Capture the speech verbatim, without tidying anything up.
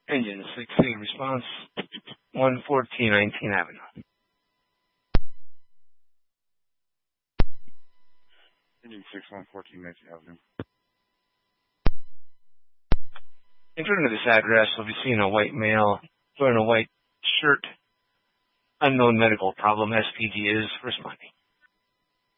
Engine sixteen, response one fourteen nineteenth Avenue. Engine six one fourteen nineteenth Avenue. In front of this address, we'll be seeing a white male wearing a white shirt. Unknown medical problem. S P G is responding.